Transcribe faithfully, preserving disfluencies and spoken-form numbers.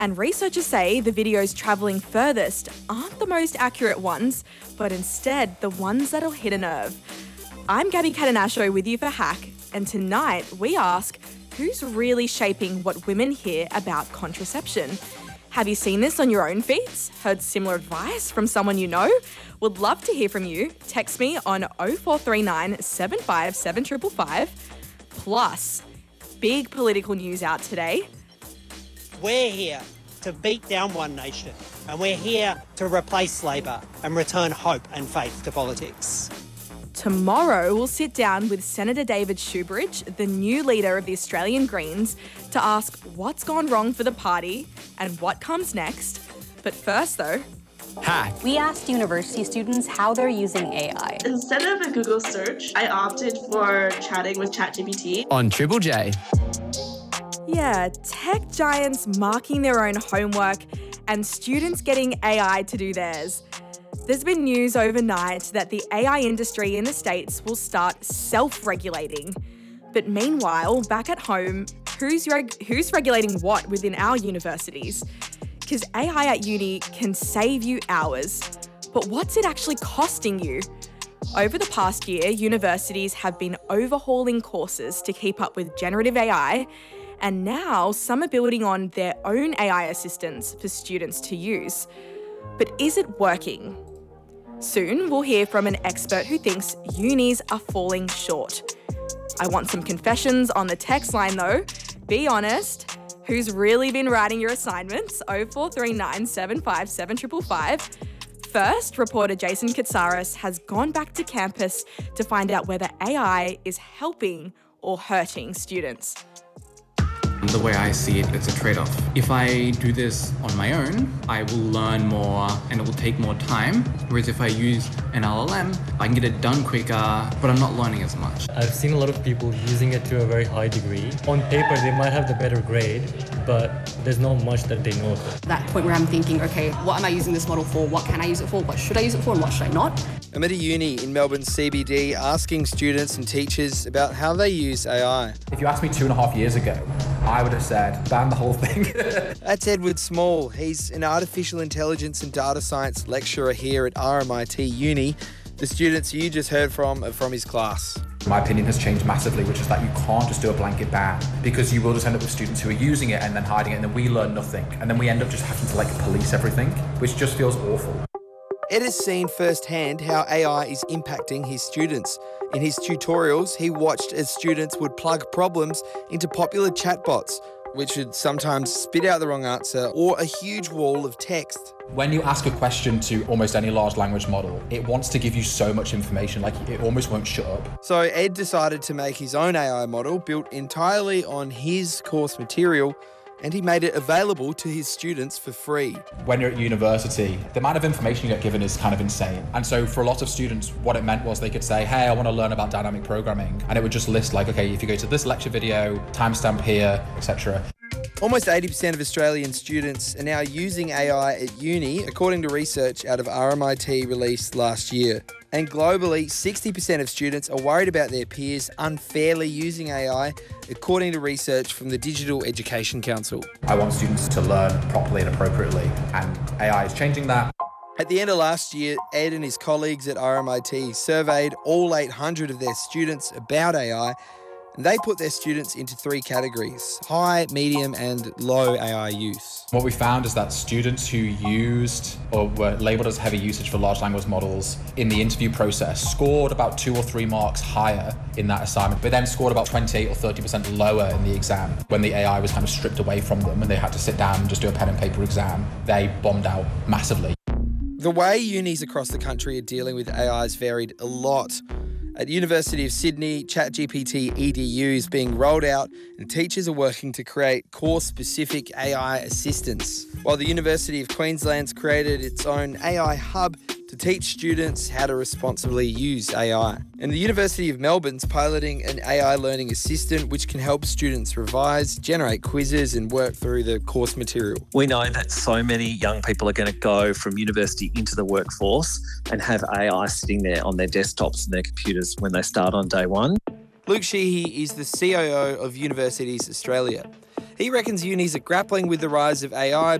And researchers say the videos travelling furthest aren't the most accurate ones, but instead the ones that'll hit a nerve. I'm Gabby Catanascio with you for Hack, and tonight we ask, who's really shaping what women hear about contraception? Have you seen this on your own feeds? Heard similar advice from someone you know? Would love to hear from you. Text me on oh four three nine, seven five seven, five five five. Plus, big political news out today. We're here to beat down One Nation, and we're here to replace Labor and return hope and faith to politics. Tomorrow, we'll sit down with Senator David Shoebridge, the new leader of the Australian Greens, to ask what's gone wrong for the party and what comes next. But first, though... Hack. We asked university students how they're using A I. Instead of a Google search, I opted for chatting with ChatGPT. On Triple J. Yeah, tech giants marking their own homework and students getting A I to do theirs. There's been news overnight that the A I industry in the States will start self-regulating. But meanwhile, back at home, who's reg- who's regulating what within our universities? Because A I at uni can save you hours, but what's it actually costing you? Over the past year, universities have been overhauling courses to keep up with generative A I, and now some are building on their own A I assistants for students to use. But is it working? Soon, we'll hear from an expert who thinks unis are falling short. I want some confessions on the text line though. Be honest. Who's really been writing your assignments? oh four three nine, seven five seven, five five five. First, reporter Jason Katsaris has gone back to campus to find out whether A I is helping or hurting students. The way I see it, it's a trade-off. If I do this on my own, I will learn more and it will take more time. Whereas if I use an L L M, I can get it done quicker, but I'm not learning as much. I've seen a lot of people using it to a very high degree. On paper, they might have the better grade, but there's not much that they know of it. That point where I'm thinking, okay, what am I using this model for? What can I use it for? What should I use it for and what should I not? I'm at a uni in Melbourne's C B D asking students and teachers about how they use A I. If you asked me two and a half years ago, I would have said, ban the whole thing. That's Edward Small. He's an artificial intelligence and data science lecturer here at R M I T Uni. The students you just heard from are from his class. My opinion has changed massively, which is that you can't just do a blanket ban, because you will just end up with students who are using it and then hiding it, and then we learn nothing. And then we end up just having to like police everything, which just feels awful. Ed has seen firsthand how A I is impacting his students. In his tutorials, he watched as students would plug problems into popular chatbots, which would sometimes spit out the wrong answer or a huge wall of text. When you ask a question to almost any large language model, it wants to give you so much information, like it almost won't shut up. So Ed decided to make his own A I model built entirely on his course material, and he made it available to his students for free. When you're at university, the amount of information you get given is kind of insane. And so for a lot of students, what it meant was they could say, hey, I want to learn about dynamic programming. And it would just list like, okay, if you go to this lecture video, timestamp here, et cetera. Almost eighty percent of Australian students are now using A I at uni, according to research out of R M I T released last year. And globally, sixty percent of students are worried about their peers unfairly using A I, according to research from the Digital Education Council. I want students to learn properly and appropriately, and A I is changing that. At the end of last year, Ed and his colleagues at R M I T surveyed all eight hundred of their students about A I, and they put their students into three categories: high, medium, and low A I use. What we found is that students who used or were labelled as heavy usage for large language models in the interview process scored about two or three marks higher in that assignment, but then scored about twenty-eight or thirty percent lower in the exam. When the A I was kind of stripped away from them and they had to sit down and just do a pen and paper exam, they bombed out massively. The way unis across the country are dealing with A I has varied a lot. At University of Sydney, ChatGPT E D U is being rolled out and teachers are working to create course-specific A I assistants, while the University of Queensland's created its own A I hub to teach students how to responsibly use A I. And the University of Melbourne's piloting an A I learning assistant which can help students revise, generate quizzes and work through the course material. We know that so many young people are going to go from university into the workforce and have A I sitting there on their desktops and their computers when they start on day one. Luke Sheehy is the C O O of Universities Australia. He reckons unis are grappling with the rise of A I